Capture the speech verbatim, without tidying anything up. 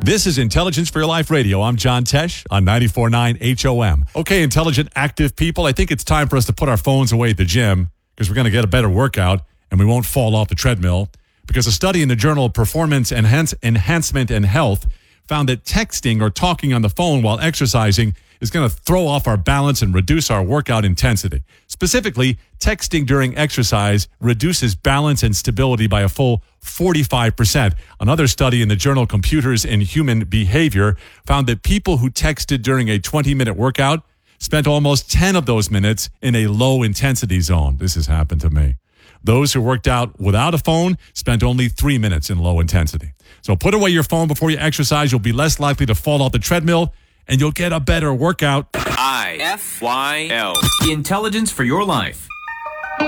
This is Intelligence for Your Life Radio. I'm John Tesh on ninety-four point nine H O M. Okay, intelligent, active people, I think it's time for us to put our phones away at the gym because we're going to get a better workout and we won't fall off the treadmill. Because a study in the journal Performance Enhance- Enhancement and Health found that texting or talking on the phone while exercising is going to throw off our balance and reduce our workout intensity. Specifically, texting during exercise reduces balance and stability by a full forty-five percent. Another study in the journal Computers in Human Behavior found that people who texted during a twenty-minute workout spent almost ten of those minutes in a low-intensity zone. This has happened to me. Those who worked out without a phone spent only three minutes in low intensity. So put away your phone before you exercise. You'll be less likely to fall off the treadmill, and you'll get a better workout. I F Y L. Intelligence for Your Life.